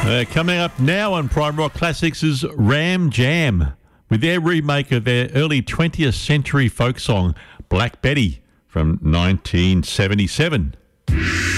Coming up now on Prime Rock Classics is Ram Jam with their remake of their early 20th century folk song Black Betty from 1977.